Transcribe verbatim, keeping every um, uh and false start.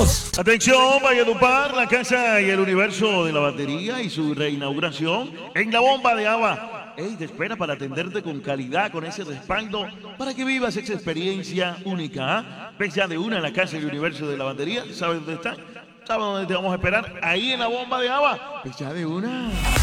dos. Atención, Valledupar, la casa y el universo de la batería y su reinauguración en la bomba de agua. Ey, te espera para atenderte con calidad, con ese respaldo, para que vivas esa experiencia única. ¿Ah? Ves ya de una en la casa y el universo de la batería. ¿Sabes dónde está? ¿Sabes dónde te vamos a esperar? Ahí en la bomba de agua. Ves ya de una.